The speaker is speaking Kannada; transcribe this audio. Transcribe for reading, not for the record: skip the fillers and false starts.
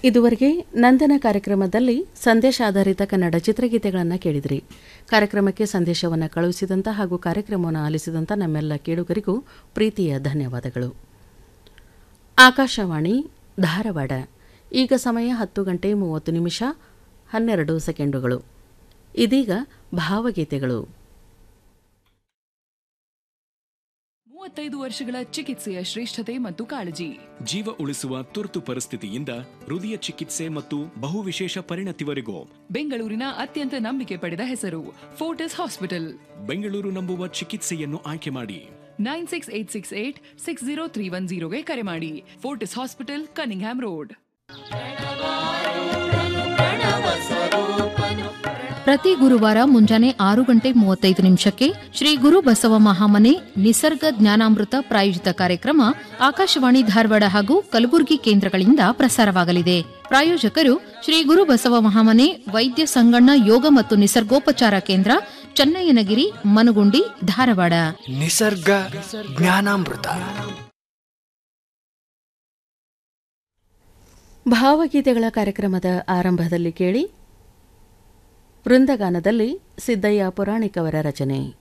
ಇದುವರೆಗೆ ನಂದನ ಕಾರ್ಯಕ್ರಮದಲ್ಲಿ ಸಂದೇಶಾಧಾರಿತ ಕನ್ನಡ ಚಿತ್ರಗೀತೆಗಳನ್ನು ಕೇಳಿದ್ರಿ. ಕಾರ್ಯಕ್ರಮಕ್ಕೆ ಸಂದೇಶವನ್ನು ಕಳುಹಿಸಿದಂಥ ಹಾಗೂ ಕಾರ್ಯಕ್ರಮವನ್ನು ಆಲಿಸಿದಂಥ ನಮ್ಮೆಲ್ಲ ಕೇಳುಗರಿಗೂ ಪ್ರೀತಿಯ ಧನ್ಯವಾದಗಳು. ಆಕಾಶವಾಣಿ ಧಾರವಾಡ. ಈಗ ಸಮಯ 10:30 ಇದೀಗ ಭಾವಗೀತೆಗಳು. 35 ವರ್ಷಗಳ ಚಿಕಿತ್ಸೆಯ ಶ್ರೇಷ್ಠತೆ ಮತ್ತು ಕಾಳಜಿ. ಜೀವ ಉಳಿಸುವ ತುರ್ತು ಪರಿಸ್ಥಿತಿಯಿಂದ ಹೃದಯ ಚಿಕಿತ್ಸೆ ಮತ್ತು ಬಹುವಿಶೇಷ ಪರಿಣತಿವರೆಗೂ ಬೆಂಗಳೂರಿನ ಅತ್ಯಂತ ನಂಬಿಕೆ ಪಡೆದ ಹೆಸರು ಫೋರ್ಟಿಸ್ ಹಾಸ್ಪಿಟಲ್. ಬೆಂಗಳೂರು ನಂಬುವ ಚಿಕಿತ್ಸೆಯನ್ನು ಆಯ್ಕೆ ಮಾಡಿ. 9686860310 ಕರೆ ಮಾಡಿ. Fortis hospital, Cunningham road. ಪ್ರತಿ ಗುರುವಾರ ಮುಂಜಾನೆ 6:35 ಶ್ರೀ ಗುರು ಬಸವ ಮಹಾಮನೆ ನಿಸರ್ಗ ಜ್ಞಾನಾಮೃತ ಪ್ರಾಯೋಜಿತ ಕಾರ್ಯಕ್ರಮ ಆಕಾಶವಾಣಿ ಧಾರವಾಡ ಹಾಗೂ ಕಲಬುರಗಿ ಕೇಂದ್ರಗಳಿಂದ ಪ್ರಸಾರವಾಗಲಿದೆ. ಪ್ರಾಯೋಜಕರು ಶ್ರೀ ಗುರು ಬಸವ ಮಹಾಮನೆ ವೈದ್ಯ ಸಂಗಣ್ಣ ಯೋಗ ಮತ್ತು ನಿಸರ್ಗೋಪಚಾರ ಕೇಂದ್ರ, ಚನ್ನಯ್ಯನಗಿರಿ, ಮನಗುಂಡಿ, ಧಾರವಾಡ. ನಿಸರ್ಗ ಜ್ಞಾನಾಮೃತ. ಭಾವಗೀತೆಗಳ ಕಾರ್ಯಕ್ರಮದ ಆರಂಭದಲ್ಲಿ ಕೇಳಿ ವೃಂದಗಾನದಲ್ಲಿ ಸಿದ್ದಯ್ಯ ಪುರಾಣಿಕವರ ರಚನೆ.